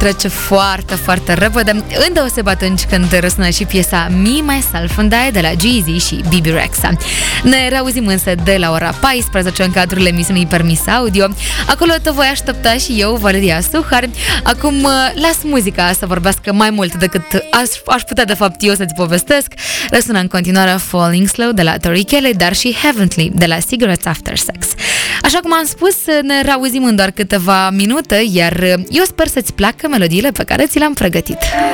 trece foarte, foarte repede, îndeoseb atunci când răsună și piesa Me, Myself and I de la Jeezy și Bibi Rexha. Ne reauzim însă de la ora 14 în cadrul emisiunii Permis Audio. Acolo te voi aștepta și eu, Valeria Suhar. Acum las muzica să vorbească mai mult decât aș putea de fapt eu să-ți povestesc. Răsună în continuare Falling Slow de la Tori Kelly, dar și Heavenly de la Cigarettes After Sex. Așa cum am spus, ne reauzim în doar câteva minute, iar eu sper să-ți placă melodiile pe care ți le-am pregătit.